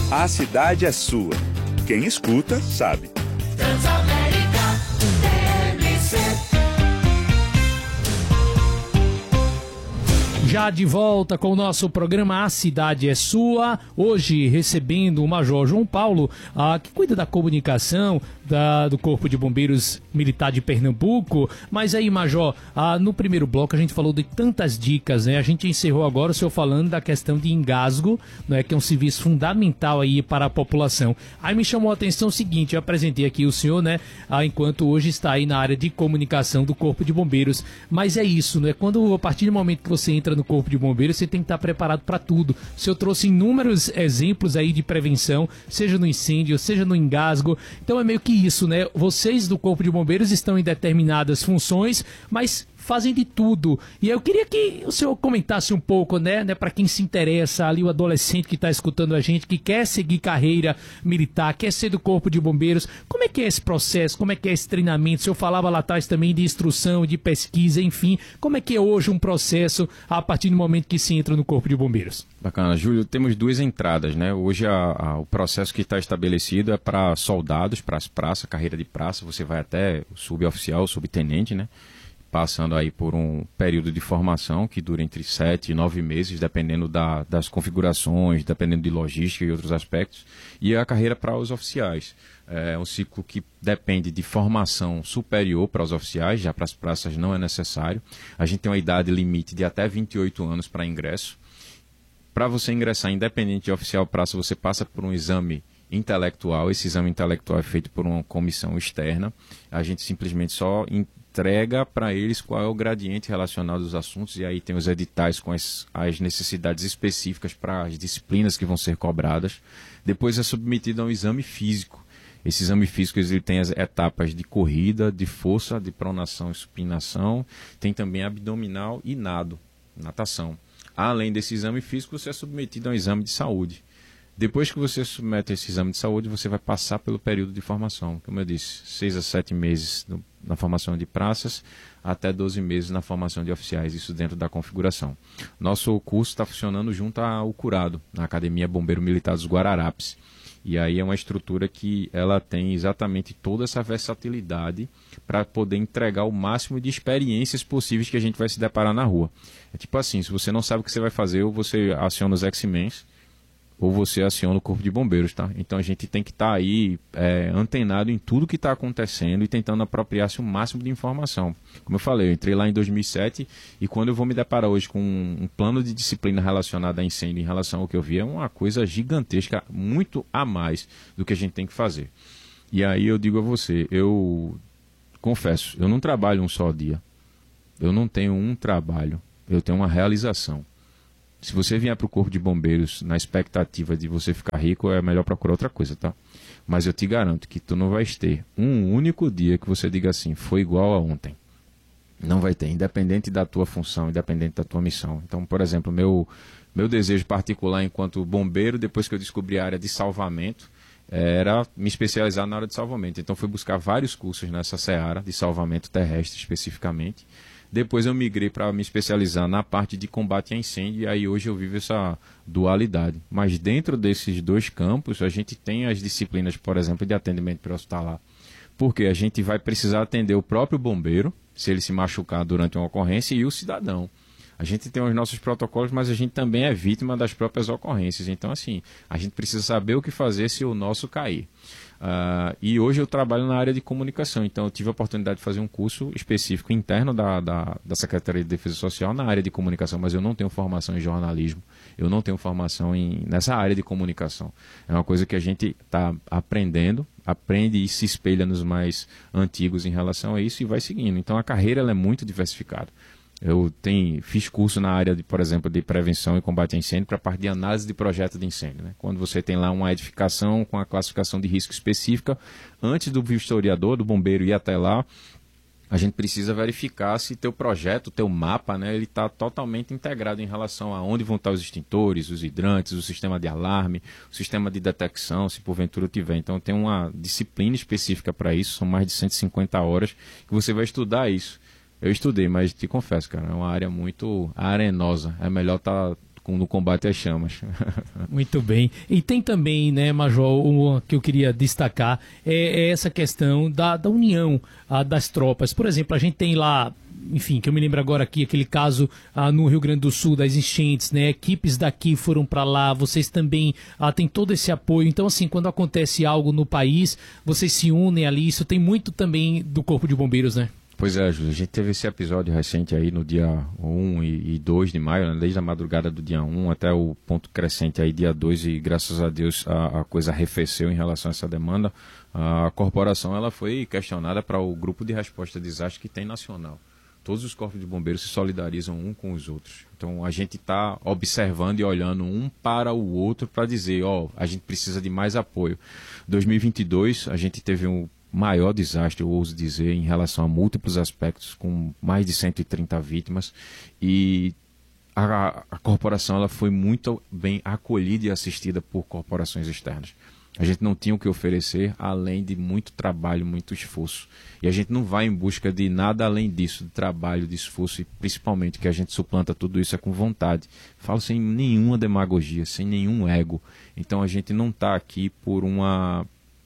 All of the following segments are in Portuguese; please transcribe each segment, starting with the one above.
A cidade é sua. Quem escuta, sabe. Transamérica TMC. Já de volta com o nosso programa A Cidade é Sua, hoje recebendo o Major João Paulo, que cuida da comunicação do Corpo de Bombeiros Militar de Pernambuco. Mas aí, Major, no primeiro bloco a gente falou de tantas dicas, né? A gente encerrou agora o senhor falando da questão de engasgo, né? Que é um serviço fundamental aí para a população. Aí me chamou a atenção o seguinte, eu apresentei aqui o senhor, né? Enquanto hoje está aí na área de comunicação do Corpo de Bombeiros. Mas é isso, né? Quando, a partir do momento que você entra no Corpo de Bombeiros, você tem que estar preparado para tudo. O senhor trouxe inúmeros exemplos aí de prevenção, seja no incêndio, seja no engasgo. Então é meio que isso, né? Vocês do Corpo de Bombeiros estão em determinadas funções, mas fazem de tudo. E eu queria que o senhor comentasse um pouco, né, para quem se interessa, ali o adolescente que está escutando a gente, que quer seguir carreira militar, quer ser do Corpo de Bombeiros, como é que é esse processo, como é que é esse treinamento? O senhor falava lá atrás também de instrução, de pesquisa, enfim, como é que é hoje um processo a partir do momento que se entra no Corpo de Bombeiros? Bacana, Júlio, temos duas entradas, né? Hoje o processo que está estabelecido é para soldados, para as praças, carreira de praça, você vai até o suboficial, subtenente, né? Passando aí por um período de formação que dura entre 7 e 9 meses, dependendo das configurações, dependendo de logística e outros aspectos, e a carreira para os oficiais. É um ciclo que depende de formação superior para os oficiais, já para as praças não é necessário. A gente tem uma idade limite de até 28 anos para ingresso. Para você ingressar, independente de oficial praça, você passa por um exame intelectual. Esse exame intelectual é feito por uma comissão externa. A gente simplesmente só entrega para eles qual é o gradiente relacionado aos assuntos, e aí tem os editais com as necessidades específicas para as disciplinas que vão ser cobradas. Depois é submetido a um exame físico. Esse exame físico ele tem as etapas de corrida, de força, de pronação e supinação, tem também abdominal e natação. Além desse exame físico, você é submetido a um exame de saúde. Depois que você submete esse exame de saúde, você vai passar pelo período de formação. Como eu disse, 6 a 7 meses na formação de praças, até 12 meses na formação de oficiais, isso dentro da configuração. Nosso curso está funcionando junto ao Curado, na Academia Bombeiro Militar dos Guararapes. E aí é uma estrutura que ela tem exatamente toda essa versatilidade para poder entregar o máximo de experiências possíveis que a gente vai se deparar na rua. É tipo assim, se você não sabe o que você vai fazer, ou você aciona os X-Men, ou você aciona o Corpo de Bombeiros, tá? Então a gente tem que estar aí antenado em tudo que está acontecendo e tentando apropriar-se o máximo de informação. Como eu falei, eu entrei lá em 2007 e quando eu vou me deparar hoje com um plano de disciplina relacionado a incêndio em relação ao que eu vi, é uma coisa gigantesca, muito a mais do que a gente tem que fazer. E aí eu digo a você, eu confesso, eu não trabalho um só dia. Eu não tenho um trabalho, eu tenho uma realização. Se você vier para o Corpo de Bombeiros na expectativa de você ficar rico, é melhor procurar outra coisa, tá? Mas eu te garanto que tu não vais ter um único dia que você diga assim, foi igual a ontem. Não vai ter, independente da tua função, independente da tua missão. Então, por exemplo, meu desejo particular enquanto bombeiro, depois que eu descobri a área de salvamento, era me especializar na área de salvamento. Então, fui buscar vários cursos nessa seara de salvamento terrestre especificamente. Depois eu migrei para me especializar na parte de combate a incêndio e aí hoje eu vivo essa dualidade. Mas dentro desses dois campos a gente tem as disciplinas, por exemplo, de atendimento pré-hospitalar. Porque a gente vai precisar atender o próprio bombeiro, se ele se machucar durante uma ocorrência, e o cidadão. A gente tem os nossos protocolos, mas a gente também é vítima das próprias ocorrências. Então, assim, a gente precisa saber o que fazer se o nosso cair. E hoje eu trabalho na área de comunicação, então eu tive a oportunidade de fazer um curso específico interno da Secretaria de Defesa Social na área de comunicação, mas eu não tenho formação em jornalismo, eu não tenho formação nessa área de comunicação. É uma coisa que a gente está aprendendo, aprende e se espelha nos mais antigos em relação a isso e vai seguindo. Então a carreira ela é muito diversificada. Eu fiz curso na área, por exemplo, de prevenção e combate a incêndio para a parte de análise de projeto de incêndio. Né? Quando você tem lá uma edificação com a classificação de risco específica, antes do vistoriador, do bombeiro ir até lá, a gente precisa verificar se teu projeto, teu mapa, né, ele está totalmente integrado em relação a onde vão estar os extintores, os hidrantes, o sistema de alarme, o sistema de detecção, se porventura tiver. Então tem uma disciplina específica para isso, são mais de 150 horas que você vai estudar isso. Eu estudei, mas te confesso, cara, é uma área muito arenosa. É melhor estar no combate às chamas. Muito bem. E tem também, né, Major, uma que eu queria destacar, é essa questão da união das tropas. Por exemplo, a gente tem lá, enfim, que eu me lembro agora aqui, aquele caso no Rio Grande do Sul, das enchentes, né? Equipes daqui foram para lá, vocês também têm todo esse apoio. Então, assim, quando acontece algo no país, vocês se unem ali. Isso tem muito também do Corpo de Bombeiros, né? Pois é, Júlio, a gente teve esse episódio recente aí no dia 1 e 2 de maio, né? Desde a madrugada do dia 1 até o ponto crescente aí, dia 2, e graças a Deus a coisa arrefeceu em relação a essa demanda. A corporação ela foi questionada para o grupo de resposta a desastre que tem nacional. Todos os corpos de bombeiros se solidarizam um com os outros. Então a gente está observando e olhando um para o outro para dizer, a gente precisa de mais apoio. 2022 a gente teve um maior desastre, eu ouso dizer, em relação a múltiplos aspectos, com mais de 130 vítimas, e a corporação ela foi muito bem acolhida e assistida por corporações externas. A gente não tinha o que oferecer além de muito trabalho, muito esforço. E a gente não vai em busca de nada além disso, de trabalho, de esforço, e principalmente que a gente suplanta tudo isso com vontade. Falo sem nenhuma demagogia, sem nenhum ego. Então a gente não está aqui por uma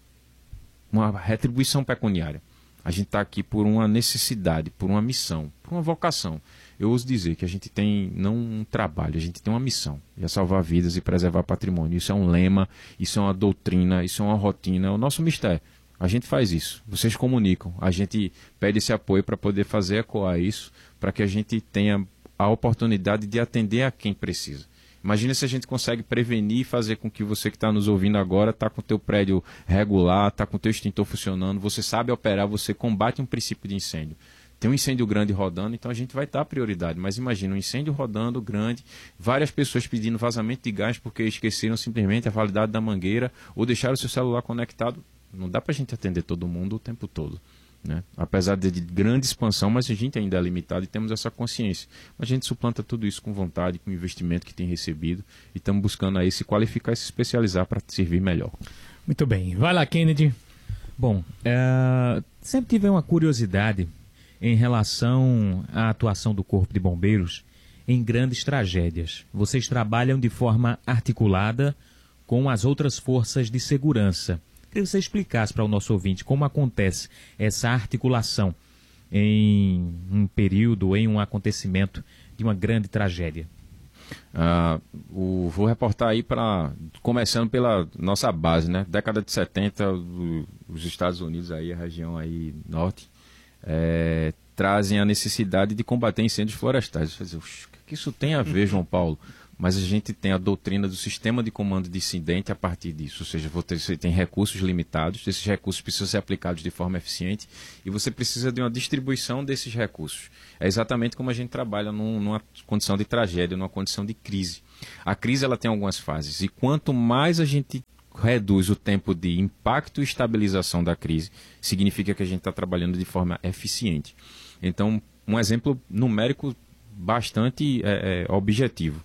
retribuição pecuniária. A gente está aqui por uma necessidade, por uma missão, por uma vocação. Eu ouso dizer que a gente tem não um trabalho, a gente tem uma missão, é salvar vidas e preservar patrimônio. Isso é um lema, isso é uma doutrina, isso é uma rotina, é o nosso mistério. A gente faz isso, vocês comunicam, a gente pede esse apoio para poder fazer ecoar isso, para que a gente tenha a oportunidade de atender a quem precisa. Imagina se a gente consegue prevenir e fazer com que você que está nos ouvindo agora está com o teu prédio regular, está com o teu extintor funcionando, você sabe operar, você combate um princípio de incêndio. Tem um incêndio grande rodando, então a gente vai dar prioridade. Mas imagina um incêndio rodando grande, várias pessoas pedindo vazamento de gás porque esqueceram simplesmente a validade da mangueira ou deixaram o seu celular conectado. Não dá para a gente atender todo mundo o tempo todo, né? Apesar de grande expansão, mas a gente ainda é limitado e temos essa consciência. Mas a gente suplanta tudo isso com vontade, com o investimento que tem recebido e estamos buscando aí se qualificar e se especializar para servir melhor. Muito bem. Vai lá, Kennedy. Bom, sempre tive uma curiosidade em relação à atuação do Corpo de Bombeiros em grandes tragédias. Vocês trabalham de forma articulada com as outras forças de segurança. Queria que você explicasse para o nosso ouvinte como acontece essa articulação em um período, em um acontecimento de uma grande tragédia. Vou reportar aí começando pela nossa base, né? Década de 70, os Estados Unidos, aí, a região aí norte, trazem a necessidade de combater incêndios florestais. O que isso tem a ver, João Paulo? Mas a gente tem a doutrina do sistema de comando de incidente a partir disso, ou seja, você tem recursos limitados, esses recursos precisam ser aplicados de forma eficiente e você precisa de uma distribuição desses recursos. É exatamente como a gente trabalha numa condição de tragédia, numa condição de crise. A crise ela tem algumas fases e quanto mais a gente reduz o tempo de impacto e estabilização da crise, significa que a gente está trabalhando de forma eficiente. Então, um exemplo numérico bastante objetivo.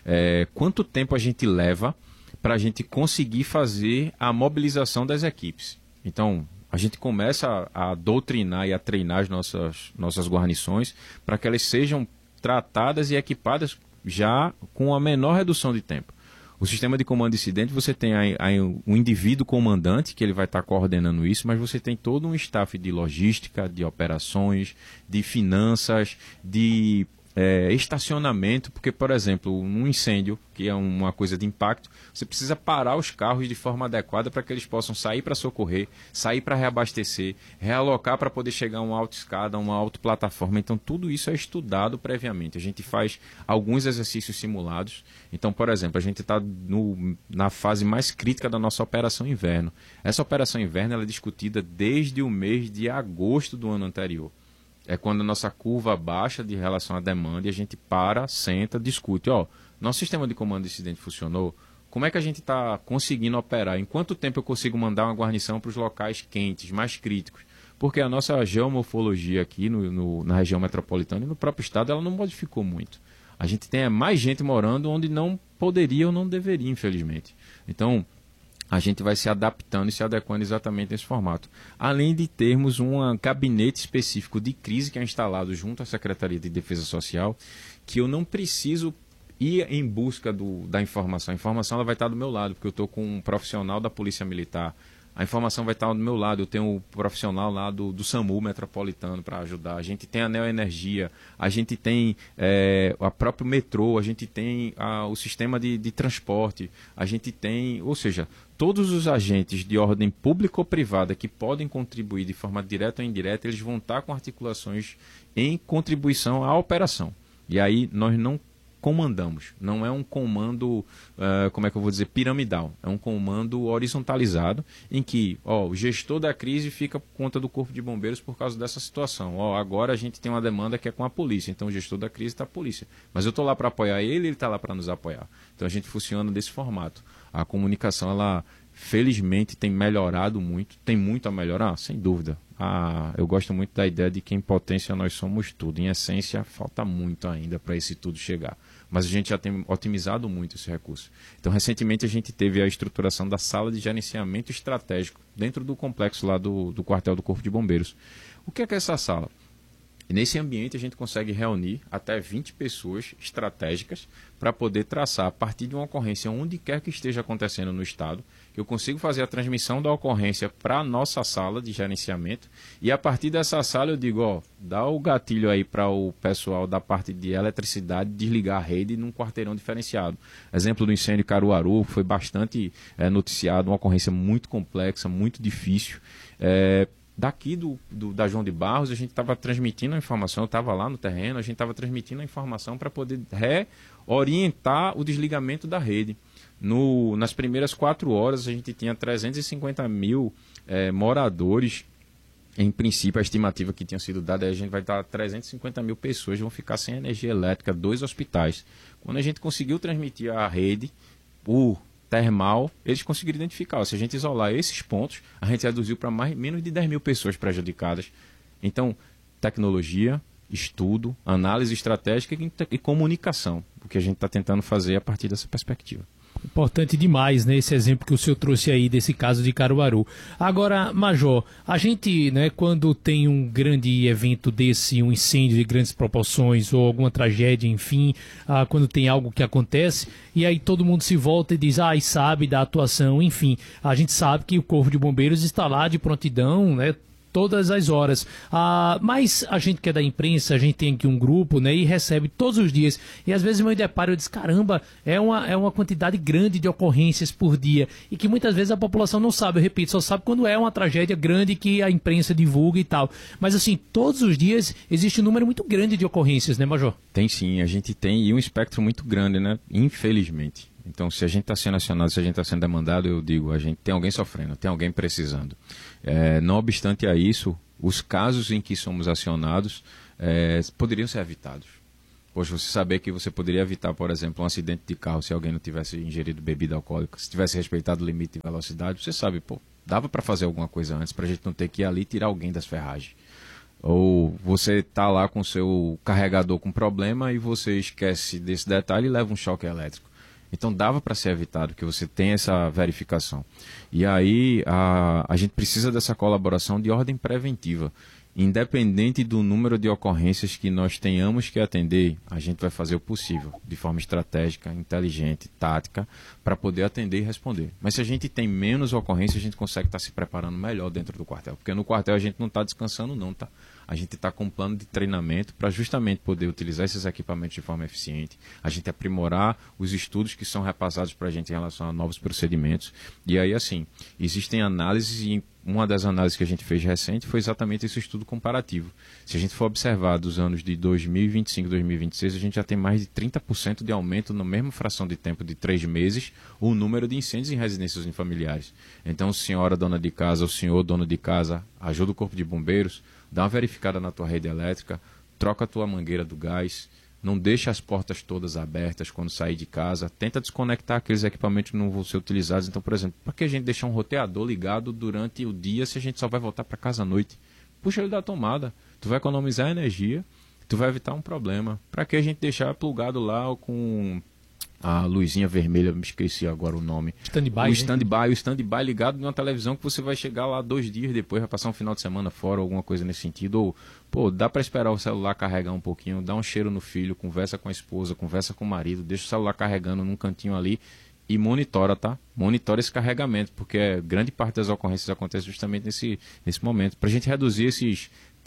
Quanto tempo a gente leva para a gente conseguir fazer a mobilização das equipes? Então, a gente começa a doutrinar e a treinar as nossas guarnições para que elas sejam tratadas e equipadas já com a menor redução de tempo. O sistema de comando de incidente, você tem um indivíduo comandante, que ele vai estar coordenando isso, mas você tem todo um staff de logística, de operações, de finanças, de estacionamento, porque, por exemplo, num incêndio, que é uma coisa de impacto, você precisa parar os carros de forma adequada para que eles possam sair para socorrer, sair para reabastecer, realocar para poder chegar a uma autoescada, uma autoplataforma. Então, tudo isso é estudado previamente. A gente faz alguns exercícios simulados. Então, por exemplo, a gente está na fase mais crítica da nossa operação inverno. Essa operação inverno ela é discutida desde o mês de agosto do ano anterior. É quando a nossa curva baixa de relação à demanda e a gente senta, discute. Nosso sistema de comando de incidente funcionou? Como é que a gente está conseguindo operar? Em quanto tempo eu consigo mandar uma guarnição para os locais quentes, mais críticos? Porque a nossa geomorfologia aqui na região metropolitana e no próprio estado, ela não modificou muito. A gente tem mais gente morando onde não poderia ou não deveria, infelizmente. Então, a gente vai se adaptando e se adequando exatamente nesse formato. Além de termos um gabinete específico de crise que é instalado junto à Secretaria de Defesa Social, que eu não preciso ir em busca da informação. A informação ela vai estar do meu lado, porque eu estou com um profissional da Polícia Militar. A informação vai estar do meu lado, eu tenho um profissional lá do SAMU Metropolitano para ajudar. A gente tem a Neoenergia, a gente tem a próprio metrô, a gente tem o sistema de transporte, a gente tem, ou seja, todos os agentes de ordem pública ou privada que podem contribuir de forma direta ou indireta, eles vão estar com articulações em contribuição à operação. E aí nós não comandamos, não é um comando, como é que eu vou dizer, piramidal, é um comando horizontalizado, em que o gestor da crise fica por conta do Corpo de Bombeiros por causa dessa situação. Agora a gente tem uma demanda que é com a polícia, então o gestor da crise está a polícia. Mas eu estou lá para apoiar ele está lá para nos apoiar. Então a gente funciona desse formato. A comunicação, ela felizmente tem melhorado muito, tem muito a melhorar, sem dúvida. Eu gosto muito da ideia de que em potência nós somos tudo. Em essência, falta muito ainda para esse tudo chegar. Mas a gente já tem otimizado muito esse recurso. Então, recentemente, a gente teve a estruturação da sala de gerenciamento estratégico dentro do complexo lá do quartel do Corpo de Bombeiros. O que é essa sala? Nesse ambiente, a gente consegue reunir até 20 pessoas estratégicas para poder traçar, a partir de uma ocorrência, onde quer que esteja acontecendo no Estado, eu consigo fazer a transmissão da ocorrência para a nossa sala de gerenciamento e, a partir dessa sala, eu digo, dá o gatilho aí para o pessoal da parte de eletricidade desligar a rede num quarteirão diferenciado. Exemplo do incêndio em Caruaru, foi bastante noticiado, uma ocorrência muito complexa, muito difícil. Daqui da João de Barros, a gente estava transmitindo a informação, eu estava lá no terreno, a gente estava transmitindo a informação para poder reorientar o desligamento da rede. Nas primeiras 4 horas, a gente tinha 350 mil moradores. Em princípio, a estimativa que tinha sido dada, a gente vai dar 350 mil pessoas vão ficar sem energia elétrica, 2 hospitais. Quando a gente conseguiu transmitir a rede, termal, eles conseguiram identificar. Se a gente isolar esses pontos, a gente reduziu para menos de 10 mil pessoas prejudicadas. Então, tecnologia, estudo, análise estratégica e comunicação, o que a gente está tentando fazer a partir dessa perspectiva. Importante demais, né, esse exemplo que o senhor trouxe aí desse caso de Caruaru. Agora, Major, a gente, né, quando tem um grande evento desse, um incêndio de grandes proporções ou alguma tragédia, enfim, quando tem algo que acontece, e aí todo mundo se volta e diz, e sabe da atuação, enfim, a gente sabe que o Corpo de Bombeiros está lá de prontidão, né, todas as horas. Mas a gente que é da imprensa, a gente tem aqui um grupo, né, e recebe todos os dias. E às vezes eu me deparo e diz, caramba, é uma quantidade grande de ocorrências por dia. E que muitas vezes a população não sabe, eu repito, só sabe quando é uma tragédia grande que a imprensa divulga e tal. Mas assim, todos os dias existe um número muito grande de ocorrências, né, Major? Tem sim, a gente tem, e um espectro muito grande, né, infelizmente. Então, se a gente está sendo acionado, se a gente está sendo demandado, eu digo, a gente tem alguém sofrendo, tem alguém precisando. Não obstante a isso, os casos em que somos acionados poderiam ser evitados. Poxa, você saber que você poderia evitar, por exemplo, um acidente de carro se alguém não tivesse ingerido bebida alcoólica, se tivesse respeitado o limite de velocidade, você sabe, dava para fazer alguma coisa antes, para a gente não ter que ir ali tirar alguém das ferragens. Ou você está lá com o seu carregador com problema e você esquece desse detalhe e leva um choque elétrico. Então dava para ser evitado, que você tem essa verificação. E aí a gente precisa dessa colaboração de ordem preventiva. Independente do número de ocorrências que nós tenhamos que atender, a gente vai fazer o possível, de forma estratégica, inteligente, tática, para poder atender e responder. Mas se a gente tem menos ocorrências, a gente consegue estar se preparando melhor dentro do quartel. Porque no quartel a gente não está descansando não, tá? A gente está com um plano de treinamento para justamente poder utilizar esses equipamentos de forma eficiente, a gente aprimorar os estudos que são repassados para a gente em relação a novos procedimentos. E aí, assim, existem análises e uma das análises que a gente fez recente foi exatamente esse estudo comparativo. Se a gente for observar dos anos de 2025 e 2026, a gente já tem mais de 30% de aumento na mesma fração de tempo de 3 meses o número de incêndios em residências unifamiliares. Então, senhora dona de casa ou senhor dono de casa, ajuda o Corpo de Bombeiros, dá uma verificada na tua rede elétrica, troca a tua mangueira do gás, não deixa as portas todas abertas quando sair de casa, tenta desconectar aqueles equipamentos que não vão ser utilizados. Então, por exemplo, para que a gente deixar um roteador ligado durante o dia se a gente só vai voltar para casa à noite? Puxa ele da tomada, tu vai economizar energia, tu vai evitar um problema. Para que a gente deixar plugado lá com a luzinha vermelha, me esqueci agora o nome. Stand-by, o stand-by ligado numa televisão que você vai chegar lá 2 dias depois, vai passar um final de semana fora, alguma coisa nesse sentido. Ou, pô, dá para esperar o celular carregar um pouquinho, dá um cheiro no filho, conversa com a esposa, conversa com o marido, deixa o celular carregando num cantinho ali e monitora, tá? Monitora esse carregamento, porque grande parte das ocorrências acontece justamente nesse momento. Pra gente reduzir esses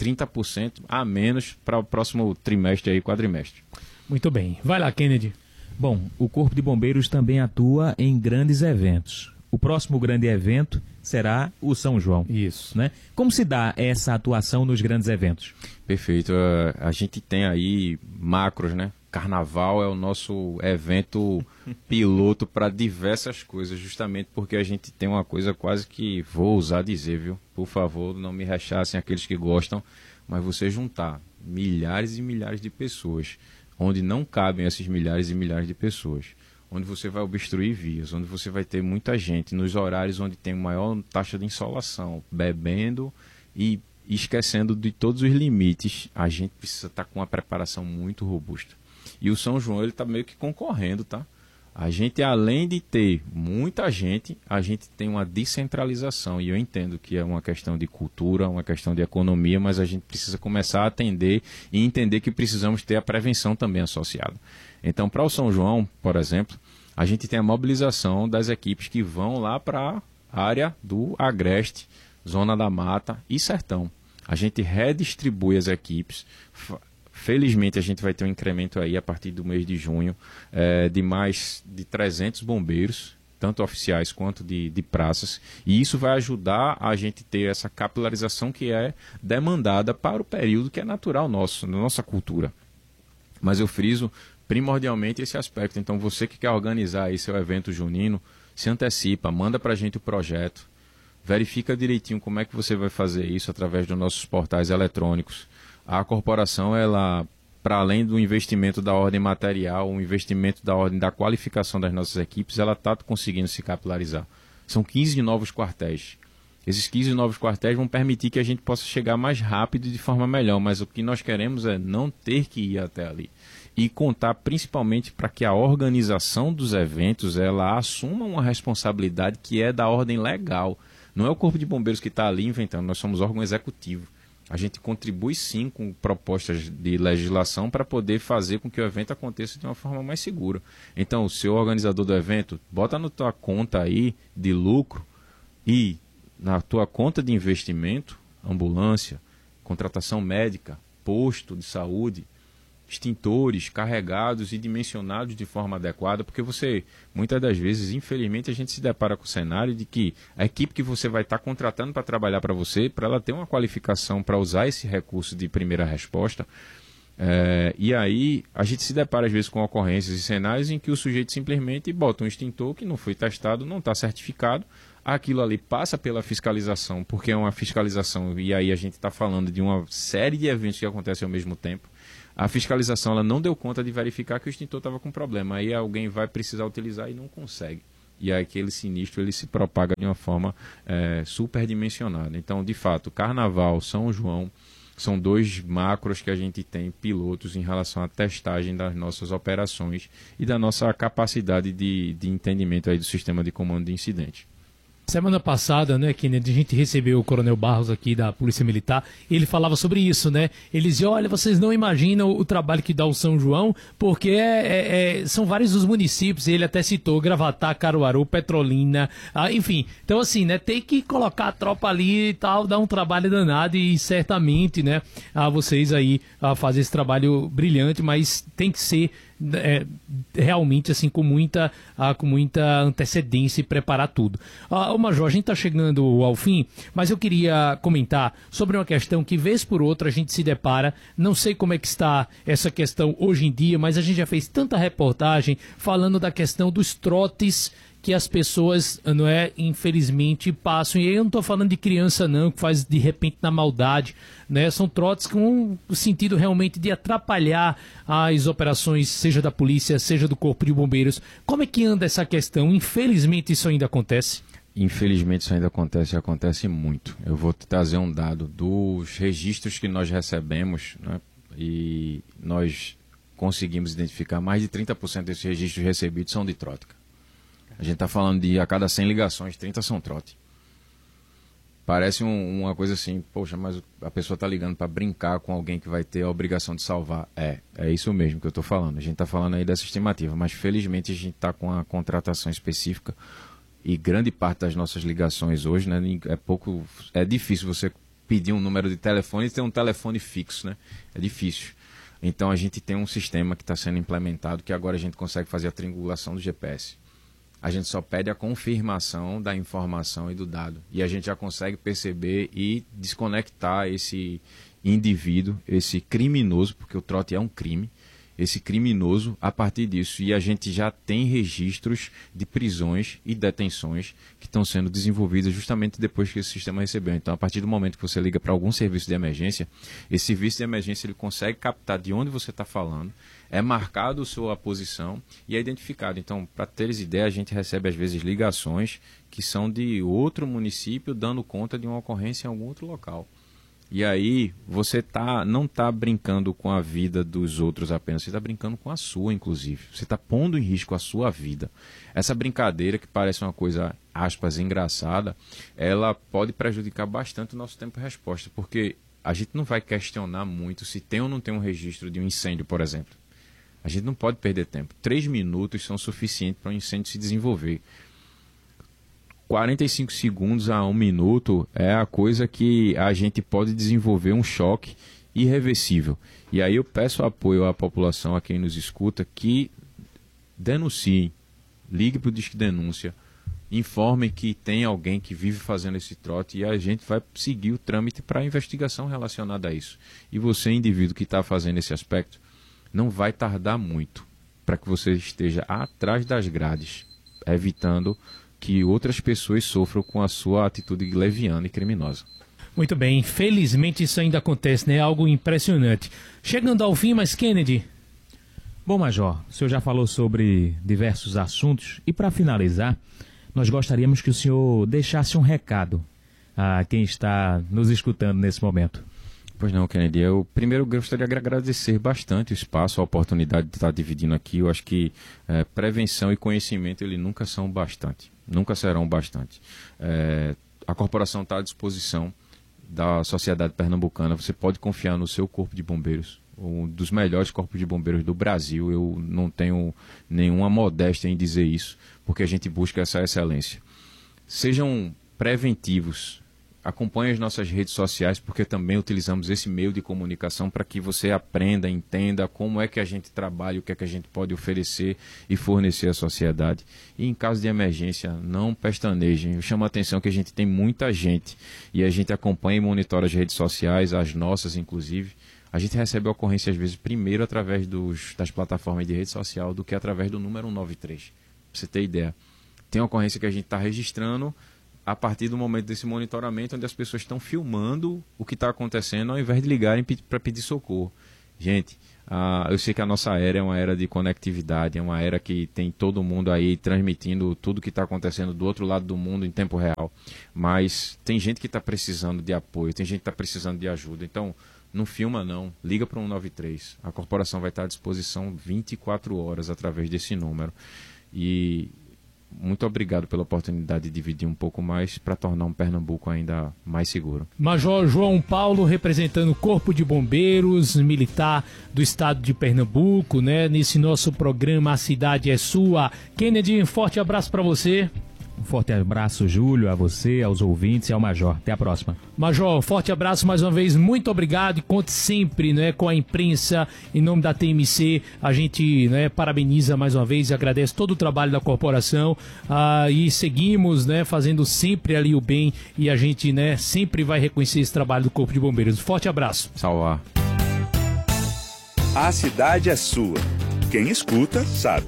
30% a menos para o próximo trimestre aí, quadrimestre. Muito bem. Vai lá, Kennedy. Bom, o Corpo de Bombeiros também atua em grandes eventos. O próximo grande evento será o São João. Isso. Né? Como se dá essa atuação nos grandes eventos? Perfeito. A gente tem aí macros, né? Carnaval é o nosso evento piloto para diversas coisas, justamente porque a gente tem uma coisa quase que, vou ousar dizer, viu? Por favor, não me rechaçem aqueles que gostam, mas você juntar milhares e milhares de pessoas, onde não cabem esses milhares e milhares de pessoas, onde você vai obstruir vias, onde você vai ter muita gente, nos horários onde tem maior taxa de insolação, bebendo e esquecendo de todos os limites, a gente precisa estar com uma preparação muito robusta. E o São João, ele está meio que concorrendo, tá? A gente, além de ter muita gente, a gente tem uma descentralização. E eu entendo que é uma questão de cultura, uma questão de economia, mas a gente precisa começar a atender e entender que precisamos ter a prevenção também associada. Então, para o São João, por exemplo, a gente tem a mobilização das equipes que vão lá para a área do Agreste, Zona da Mata e Sertão. A gente redistribui as equipes. Felizmente a gente vai ter um incremento aí a partir do mês de junho de mais de 300 bombeiros, tanto oficiais quanto de praças, e isso vai ajudar a gente ter essa capilarização que é demandada para o período que é natural nosso, na nossa cultura. Mas eu friso primordialmente esse aspecto. Então você que quer organizar aí seu evento junino, se antecipa, manda para a gente o projeto, verifica direitinho como é que você vai fazer isso através dos nossos portais eletrônicos. A corporação, ela, para além do investimento da ordem material, o investimento da ordem da qualificação das nossas equipes, ela está conseguindo se capilarizar. São 15 novos quartéis. Esses 15 novos quartéis vão permitir que a gente possa chegar mais rápido e de forma melhor, mas o que nós queremos é não ter que ir até ali. E contar principalmente para que a organização dos eventos, ela assuma uma responsabilidade que é da ordem legal. Não é o Corpo de Bombeiros que está ali inventando, nós somos órgão executivo. A gente contribui sim com propostas de legislação para poder fazer com que o evento aconteça de uma forma mais segura. Então, o seu organizador do evento, bota na tua conta aí de lucro e na tua conta de investimento, ambulância, contratação médica, posto de saúde, extintores carregados e dimensionados de forma adequada, porque você, muitas das vezes, infelizmente, a gente se depara com o cenário de que a equipe que você vai estar contratando para trabalhar para você, para ela ter uma qualificação para usar esse recurso de primeira resposta, e aí a gente se depara às vezes com ocorrências e cenários em que o sujeito simplesmente bota um extintor que não foi testado, não está certificado, aquilo ali passa pela fiscalização, porque é uma fiscalização, e aí a gente está falando de uma série de eventos que acontecem ao mesmo tempo. A fiscalização ela não deu conta de verificar que o extintor estava com problema. Aí alguém vai precisar utilizar e não consegue. E aí aquele sinistro ele se propaga de uma forma superdimensionada. Então, de fato, Carnaval, São João, são 2 macros que a gente tem pilotos em relação à testagem das nossas operações e da nossa capacidade de entendimento aí do sistema de comando de incidente. Semana passada, né, que a gente recebeu o Coronel Barros aqui da Polícia Militar, ele falava sobre isso, né? Ele dizia, olha, vocês não imaginam o trabalho que dá o São João, porque são vários os municípios, ele até citou Gravatá, Caruaru, Petrolina, enfim. Então, assim, né, tem que colocar a tropa ali e tal, dar um trabalho danado e certamente, né, vocês aí fazem esse trabalho brilhante, mas tem que ser realmente assim com muita antecedência e preparar tudo. Major, a gente está chegando ao fim, mas eu queria comentar sobre uma questão que vez por outra a gente se depara, não sei como é que está essa questão hoje em dia, mas a gente já fez tanta reportagem falando da questão dos trotes que as pessoas, não é, infelizmente passam, e aí eu não estou falando de criança não, que faz de repente na maldade, né, são trotes com o sentido realmente de atrapalhar as operações, seja da polícia, seja do Corpo de Bombeiros. Como é que anda essa questão? Infelizmente isso ainda acontece? Infelizmente isso ainda acontece e acontece muito. Eu vou te trazer um dado dos registros que nós recebemos, né, e nós conseguimos identificar mais de 30% desses registros recebidos são de trote. A gente está falando de a cada 100 ligações, 30 são trote. Parece uma coisa assim, poxa, mas a pessoa está ligando para brincar com alguém que vai ter a obrigação de salvar. É isso mesmo que eu estou falando. A gente está falando aí dessa estimativa, mas felizmente a gente está com a contratação específica e grande parte das nossas ligações hoje, né, é difícil você pedir um número de telefone e ter um telefone fixo, né? É difícil. Então a gente tem um sistema que está sendo implementado que agora a gente consegue fazer a triangulação do GPS. A gente só pede a confirmação da informação e do dado. E a gente já consegue perceber e desconectar esse indivíduo, esse criminoso, porque o trote é um crime, esse criminoso a partir disso. E a gente já tem registros de prisões e detenções que estão sendo desenvolvidas justamente depois que esse sistema recebeu. Então, a partir do momento que você liga para algum serviço de emergência, esse serviço de emergência ele consegue captar de onde você está falando, é marcado a sua posição e é identificado. Então, para teres ideia, a gente recebe às vezes ligações que são de outro município dando conta de uma ocorrência em algum outro local. E aí você não está brincando com a vida dos outros apenas, você está brincando com a sua, inclusive. Você está pondo em risco a sua vida. Essa brincadeira, que parece uma coisa, aspas, engraçada, ela pode prejudicar bastante o nosso tempo de resposta, porque a gente não vai questionar muito se tem ou não tem um registro de um incêndio, por exemplo. A gente não pode perder tempo. 3 minutos são suficientes para um incêndio se desenvolver. 45 segundos a 1 minuto é a coisa que a gente pode desenvolver um choque irreversível. E aí eu peço apoio à população, a quem nos escuta, que denunciem, ligue para o Disque Denúncia, informem que tem alguém que vive fazendo esse trote e a gente vai seguir o trâmite para a investigação relacionada a isso. E você, indivíduo que está fazendo esse aspecto, não vai tardar muito para que você esteja atrás das grades, evitando que outras pessoas sofram com a sua atitude leviana e criminosa. Muito bem, infelizmente isso ainda acontece, né? Algo impressionante. Chegando ao fim, mas Kennedy... Bom, Major, o senhor já falou sobre diversos assuntos e para finalizar, nós gostaríamos que o senhor deixasse um recado a quem está nos escutando nesse momento. Pois não, Kennedy. Eu primeiro gostaria de agradecer bastante o espaço, a oportunidade de estar dividindo aqui. Eu acho que prevenção e conhecimento ele nunca são bastante, nunca serão bastante. A corporação está à disposição da sociedade pernambucana. Você pode confiar no seu corpo de bombeiros, um dos melhores corpos de bombeiros do Brasil. Eu não tenho nenhuma modéstia em dizer isso, porque a gente busca essa excelência. Sejam preventivos. Acompanhe as nossas redes sociais, porque também utilizamos esse meio de comunicação para que você aprenda, entenda como é que a gente trabalha, o que é que a gente pode oferecer e fornecer à sociedade. E em caso de emergência, não pestanejem. Eu chamo a atenção que a gente tem muita gente e a gente acompanha e monitora as redes sociais, as nossas inclusive. A gente recebe a ocorrência às vezes primeiro através das plataformas de rede social do que através do número 193. Para você ter ideia. Tem uma ocorrência que a gente está registrando a partir do momento desse monitoramento, onde as pessoas estão filmando o que está acontecendo, ao invés de ligarem para pedir socorro. Gente, eu sei que a nossa era é uma era de conectividade, é uma era que tem todo mundo aí transmitindo tudo o que está acontecendo do outro lado do mundo em tempo real. Mas tem gente que está precisando de apoio, tem gente que está precisando de ajuda. Então, não filma não, liga para o 193. A corporação vai estar à disposição 24 horas através desse número. E muito obrigado pela oportunidade de dividir um pouco mais para tornar um Pernambuco ainda mais seguro. Major João Paulo, representando o Corpo de Bombeiros Militar do Estado de Pernambuco, né? Nesse nosso programa A Cidade é Sua. Kennedy, um forte abraço para você. Um forte abraço, Júlio, a você, aos ouvintes e ao Major. Até a próxima. Major, forte abraço mais uma vez, muito obrigado e conte sempre, né, com a imprensa. Em nome da TMC, a gente, né, parabeniza mais uma vez e agradece todo o trabalho da corporação, e seguimos, né, fazendo sempre ali o bem e a gente, né, sempre vai reconhecer esse trabalho do Corpo de Bombeiros. Forte abraço. Salvar. A cidade é sua. Quem escuta, sabe.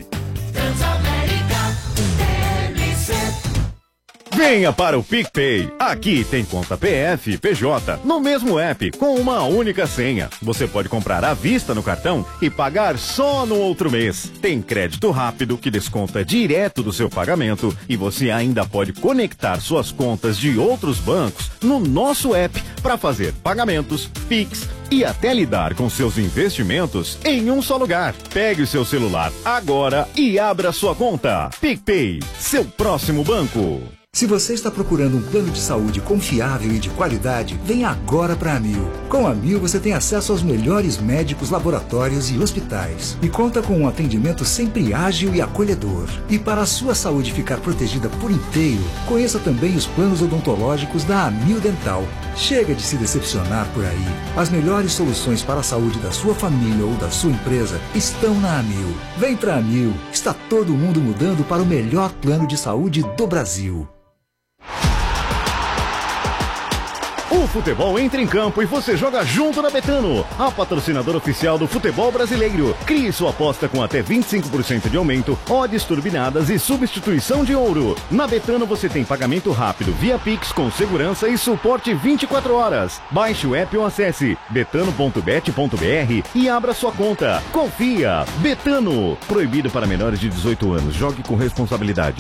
Venha para o PicPay. Aqui tem conta PF e PJ no mesmo app com uma única senha. Você pode comprar à vista no cartão e pagar só no outro mês. Tem crédito rápido que desconta direto do seu pagamento e você ainda pode conectar suas contas de outros bancos no nosso app para fazer pagamentos, Pix, e até lidar com seus investimentos em um só lugar. Pegue o seu celular agora e abra sua conta. PicPay, seu próximo banco. Se você está procurando um plano de saúde confiável e de qualidade, venha agora para a Amil. Com a Amil você tem acesso aos melhores médicos, laboratórios e hospitais. E conta com um atendimento sempre ágil e acolhedor. E para a sua saúde ficar protegida por inteiro, conheça também os planos odontológicos da Amil Dental. Chega de se decepcionar por aí. As melhores soluções para a saúde da sua família ou da sua empresa estão na Amil. Vem para a Amil. Está todo mundo mudando para o melhor plano de saúde do Brasil. O futebol entra em campo e você joga junto na Betano, a patrocinadora oficial do futebol brasileiro. Crie sua aposta com até 25% de aumento, odds turbinadas e substituição de ouro. Na Betano você tem pagamento rápido via Pix com segurança e suporte 24 horas. Baixe o app ou acesse betano.bet.br e abra sua conta. Confia! Betano. Proibido para menores de 18 anos. Jogue com responsabilidade.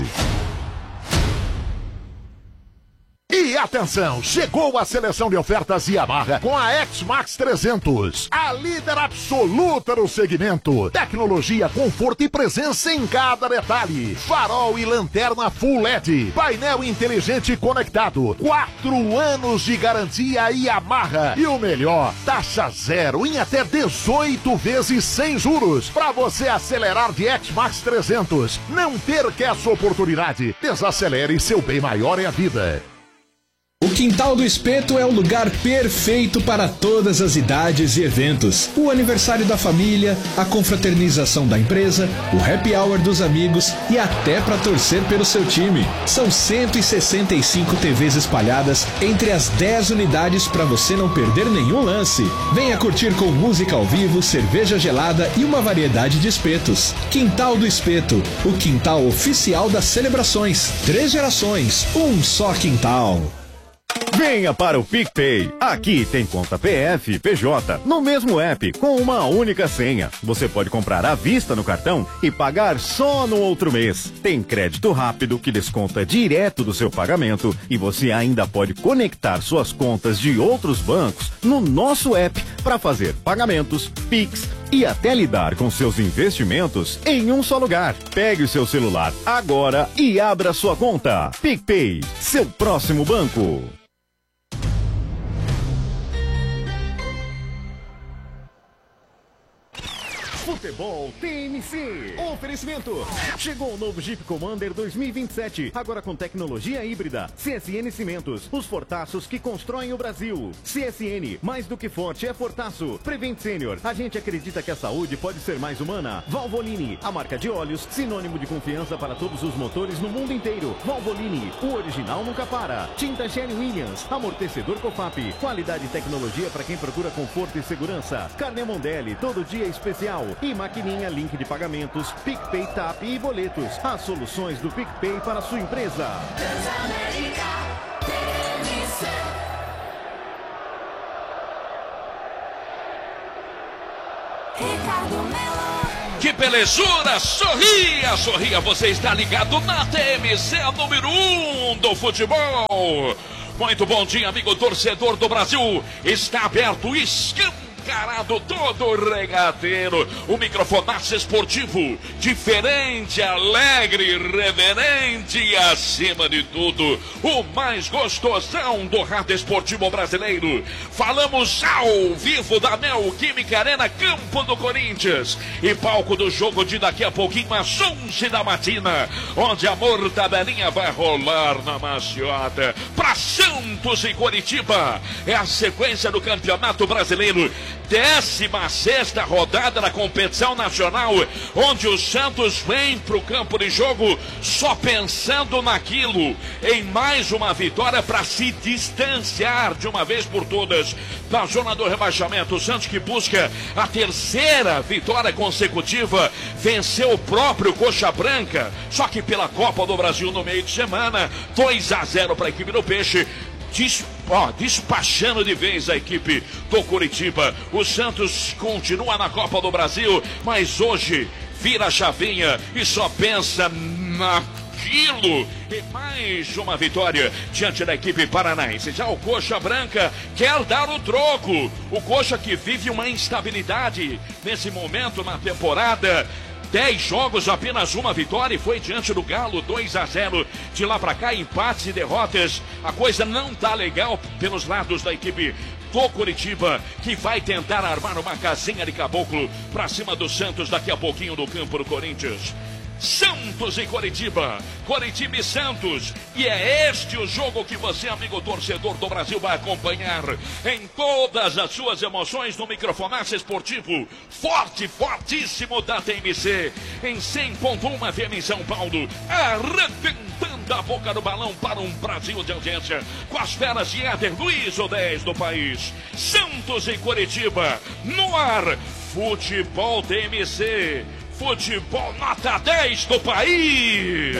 E atenção, chegou a seleção de ofertas Yamaha com a X-Max 300, a líder absoluta no segmento. Tecnologia, conforto e presença em cada detalhe. Farol e lanterna Full LED, painel inteligente conectado, 4 anos de garantia Yamaha. E o melhor, taxa zero em até 18 vezes sem juros, para você acelerar de X-Max 300. Não perca essa oportunidade. Desacelere, seu bem maior é a vida. O Quintal do Espeto é o lugar perfeito para todas as idades e eventos. O aniversário da família, a confraternização da empresa, o happy hour dos amigos e até para torcer pelo seu time. São 165 TVs espalhadas entre as 10 unidades para você não perder nenhum lance. Venha curtir com música ao vivo, cerveja gelada e uma variedade de espetos. Quintal do Espeto, o quintal oficial das celebrações. 3 gerações, um só quintal. Venha para o PicPay. Aqui tem conta PF, PJ, no mesmo app, com uma única senha. Você pode comprar à vista no cartão e pagar só no outro mês. Tem crédito rápido que desconta direto do seu pagamento e você ainda pode conectar suas contas de outros bancos no nosso app para fazer pagamentos, Pix e até lidar com seus investimentos em um só lugar. Pegue o seu celular agora e abra sua conta. PicPay, seu próximo banco. Futebol TMC. Oferecimento. Chegou o novo Jeep Commander 2027. Agora com tecnologia híbrida. CSN Cimentos. Os fortaços que constroem o Brasil. CSN. Mais do que forte é fortaço. Prevent Senior. A gente acredita que a saúde pode ser mais humana. Valvoline. A marca de óleos. Sinônimo de confiança para todos os motores no mundo inteiro. Valvoline. O original nunca para. Tinta Sherry Williams. Amortecedor Cofap. Qualidade e tecnologia para quem procura conforto e segurança. Carne Mondelli. Todo dia especial. E maquininha, link de pagamentos, PicPay, TAP e boletos. As soluções do PicPay para a sua empresa. Que belezura! Sorria, sorria! Você está ligado na TMC, a número 1 do futebol. Muito bom dia, amigo torcedor do Brasil. Está aberto o escancarado todo regateiro. O microfonaço esportivo, diferente, alegre, reverente e, acima de tudo, o mais gostosão do rádio esportivo brasileiro. Falamos ao vivo da Neoquímica Arena, campo do Corinthians, e palco do jogo de daqui a pouquinho, às 11 da matina, onde a mortadelinha vai rolar na maciota para Santos e Coritiba. É a sequência do Campeonato Brasileiro, 16ª rodada da competição nacional, onde o Santos vem para o campo de jogo só pensando naquilo, em mais uma vitória para se distanciar de uma vez por todas da zona do rebaixamento. O Santos, que busca a 3ª vitória consecutiva, venceu o próprio Coxa Branca, só que pela Copa do Brasil no meio de semana, 2-0 para a equipe do Peixe, despachando de vez a equipe do Coritiba. O Santos continua na Copa do Brasil, mas hoje vira a chavinha e só pensa na aquilo. E mais uma vitória diante da equipe paranaense. Já o Coxa Branca quer dar o troco. O Coxa que vive uma instabilidade nesse momento na temporada. 10 jogos, apenas uma vitória e foi diante do Galo, 2-0. De lá pra cá, empates e derrotas. A coisa não tá legal pelos lados da equipe do Coritiba, que vai tentar armar uma casinha de caboclo pra cima do Santos daqui a pouquinho no campo do Corinthians. Santos e Coritiba, Coritiba e Santos, e é este o jogo que você, amigo torcedor do Brasil, vai acompanhar em todas as suas emoções no microfonaço esportivo forte, fortíssimo da TMC, em 100.1 FM em São Paulo, arrebentando a boca do balão para um Brasil de audiência, com as feras de Éder Luiz, o 10 do país. Santos e Coritiba, no ar, Futebol TMC. Futebol nota 10 do país.